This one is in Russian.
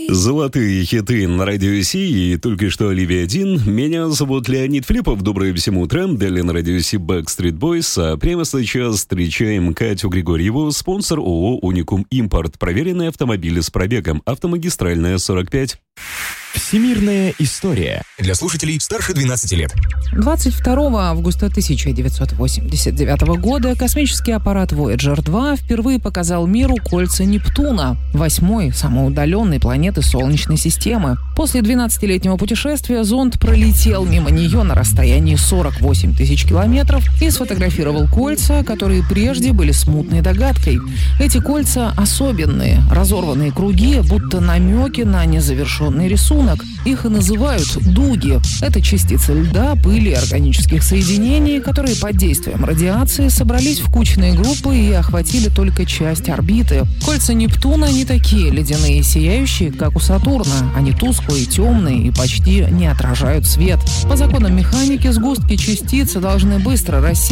Золотые хиты на радио Си, и только что Оливия Дин. Меня зовут Леонид Филиппов. Доброе всем утрам. Далее на радио Си Backstreet Boys. А прямо сейчас встречаем Катю Григорьеву, спонсор ООО «Уникум Импорт». Проверенные автомобили с пробегом. Автомагистральная, 45. Всемирная история. Для слушателей старше 12 лет. 22 августа 1989 года космический аппарат Voyager 2 впервые показал миру кольца Нептуна, 8-й самой удаленной планеты Солнечной системы. После 12-летнего путешествия зонд пролетел мимо нее на расстоянии 48 тысяч километров и сфотографировал кольца, которые прежде были смутной догадкой. Эти кольца особенные, разорванные круги, будто намеки на незавершенный рисунок. Их и называют дуги. Это частицы льда, пыли и органических соединений, которые под действием радиации собрались в кучные группы и охватили только часть орбиты. Кольца Нептуна не такие ледяные и сияющие, как у Сатурна. Они тусклые, темные и почти не отражают свет. По законам механики сгустки частиц должны быстро рассеяться